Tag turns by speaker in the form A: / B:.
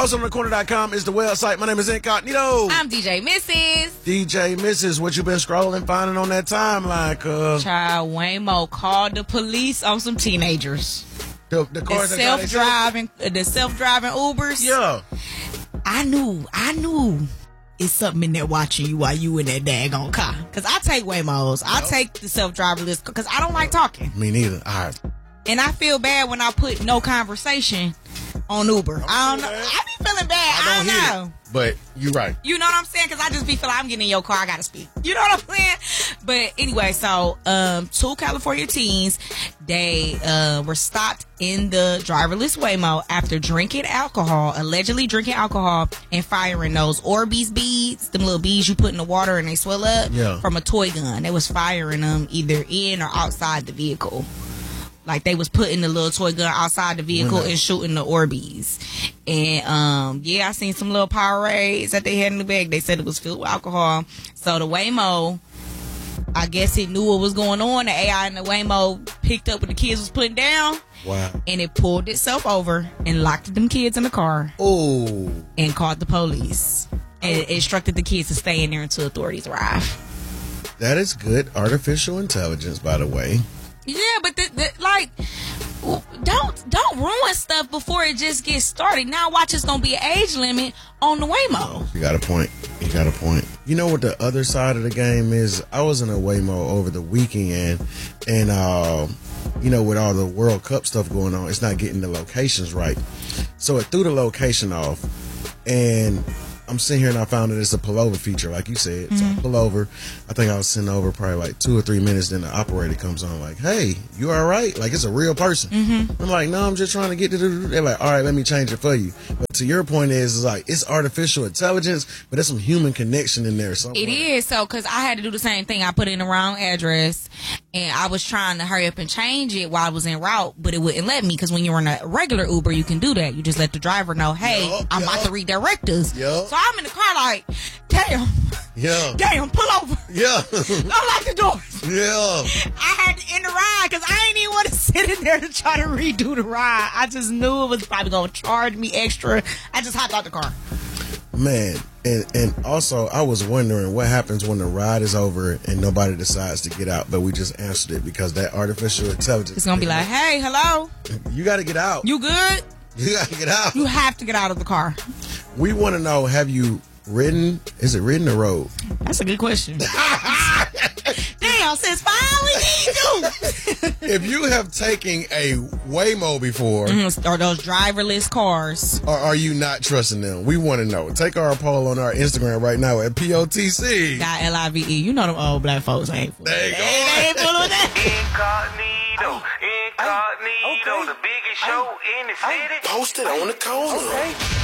A: PostOnTheCorner.com is the website. My name is Incognito.
B: I'm DJ Mrs.
A: DJ Mrs. What you been scrolling, finding on that timeline, cuz?
B: Child, Waymo called the police on some teenagers.
A: The cars
B: The self-driving Ubers.
A: Yeah.
B: I knew it's something in there watching you while you in that daggone car. Because I take Waymos. I take the self-driverless because I don't like talking.
A: Me neither. All right.
B: And I feel bad when I put no conversation on Uber. I don't know. I be feeling bad. I don't know.
A: But you're right.
B: You know what I'm saying? Because I just be feeling I'm getting in your car. I got to speak. You know what I'm saying? But anyway, so 2 California teens, they were stopped in the driverless Waymo after allegedly drinking alcohol and firing those Orbeez beads, them little beads you put in the water and they swell up, from a toy gun. They was firing them either in or outside the vehicle. Like they was putting the little toy gun outside the vehicle and shooting the Orbeez. And I seen some little Powerades that they had in the bag. They said it was filled with alcohol. So the Waymo, I guess it knew what was going on. The AI in the Waymo picked up what the kids was putting down.
A: Wow.
B: And it pulled itself over and locked them kids in the car.
A: Oh.
B: And called the police. And instructed the kids to stay in there until authorities arrive.
A: That is good artificial intelligence, by the way.
B: Yeah, but don't ruin stuff before it just gets started. Now watch, it's gonna be an age limit on the Waymo.
A: You got a point. You know what the other side of the game is? I was in a Waymo over the weekend, and with all the World Cup stuff going on, it's not getting the locations right. So it threw the location off, and I'm sitting here and I found that it's a pullover feature, like you said. So I pull over. I think I was sitting over probably like 2 or 3 minutes. Then the operator comes on like, "Hey, you all right?" Like it's a real person. I'm like, "No, I'm just trying to get to the." They're like, "All right, let me change it for you." But to your point is like it's artificial intelligence, but there's some human connection in there somewhere.
B: It is. So because I had to do the same thing. I put in the wrong address, and I was trying to hurry up and change it while I was en route, but it wouldn't let me because when you're in a regular Uber, you can do that. You just let the driver know, "Hey, I'm about to redirect us." So I'm in the car like, damn, pull over. Unlock the doors. I had to end the ride because I ain't even want to sit in there to try to redo the ride. I just knew it was probably going to charge me extra. I just hopped out the car.
A: Man, and also I was wondering what happens when the ride is over and nobody decides to get out, but we just answered it because that artificial intelligence.
B: It's going to be like, "Hey, hello.
A: You got to get out.
B: You good?
A: You got to get out.
B: You have to get out of the car."
A: We want to know, have you ridden? Is it ridden or rode?
B: That's a good question. Damn, since 5 we need you.
A: If you have taken a Waymo before,
B: or those driverless cars,
A: or are you not trusting them? We want to know. Take our poll on our Instagram right now at POTC.
B: .live. You know them old black folks ain't full.
A: There you go.
B: They ain't full of that.
C: Incognito, the biggest show in the city.
A: Posted on the corner.
C: Okay.